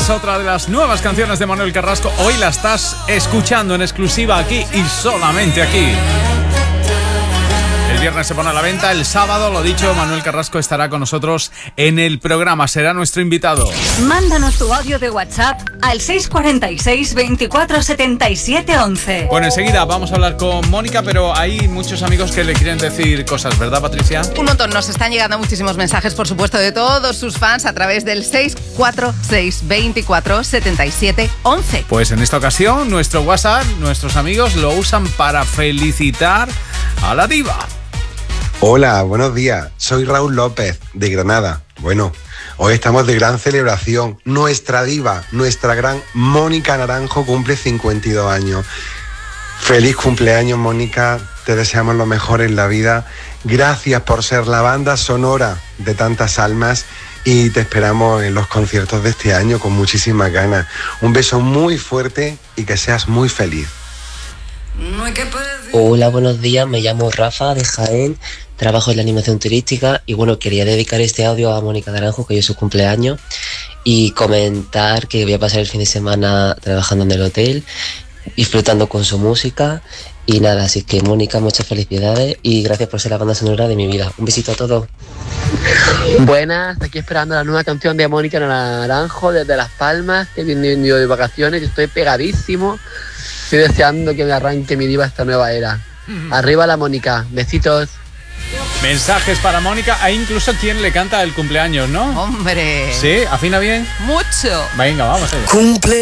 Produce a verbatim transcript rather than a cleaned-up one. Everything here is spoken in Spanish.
es otra de las nuevas canciones de Manuel Carrasco. Hoy la estás escuchando en exclusiva aquí y solamente aquí. El viernes se pone a la venta, el sábado, lo dicho, Manuel Carrasco estará con nosotros en el programa, será nuestro invitado. Mándanos tu audio de WhatsApp al seis cuatro seis, veinticuatro setenta y siete once. Bueno, enseguida vamos a hablar con Mónica, pero hay muchos amigos que le quieren decir cosas, ¿verdad, Patricia? Un montón, nos están llegando muchísimos mensajes, por supuesto, de todos sus fans a través del seis cuatro seis, veinticuatro setenta y siete once. Pues en esta ocasión, nuestro WhatsApp, nuestros amigos lo usan para felicitar a la diva. Hola, buenos días. Soy Raúl López, de Granada. Bueno, hoy estamos de gran celebración. Nuestra diva, nuestra gran Mónica Naranjo cumple cincuenta y dos años. Feliz cumpleaños, Mónica. Te deseamos lo mejor en la vida. Gracias por ser la banda sonora de tantas almas y te esperamos en los conciertos de este año con muchísimas ganas. Un beso muy fuerte y que seas muy feliz. Hola, buenos días, me llamo Rafa de Jaén, trabajo en la animación turística y bueno, quería dedicar este audio a Mónica Naranjo, que hoy es su cumpleaños, y comentar que voy a pasar el fin de semana trabajando en el hotel, disfrutando con su música y nada, así que Mónica, muchas felicidades y gracias por ser la banda sonora de mi vida. Un besito a todos. Buenas, aquí esperando la nueva canción de Mónica Naranjo desde Las Palmas, que he venido de vacaciones y estoy pegadísimo. Estoy deseando que me arranque mi diva esta nueva era. Arriba la Mónica, besitos. Mensajes para Mónica, hay incluso quien le canta el cumpleaños, ¿no? ¡Hombre! ¿Sí? ¿Afina bien? ¡Mucho! Venga, vamos allá. Cumple